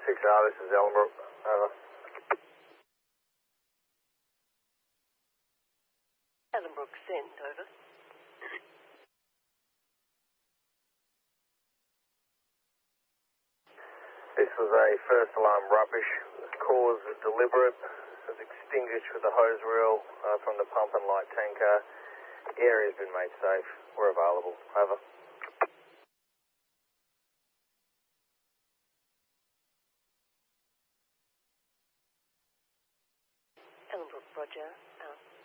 6R, this is Ellenbrook. Over. Ellenbrook sent, over. This was a first alarm rubbish. The cause was deliberate. It was extinguished with the hose reel from the pump and light tanker. The area's been made safe. We're available. Over. Ellenbrook, Roger, out.